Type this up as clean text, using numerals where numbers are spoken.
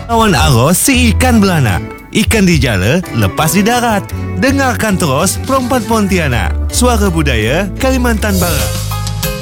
Lawan arus si ikan beranak. Ikan dijala, lepas di darat. Dengarkan terus Perempuan Pontianak. Suara Budaya Kalimantan Barat.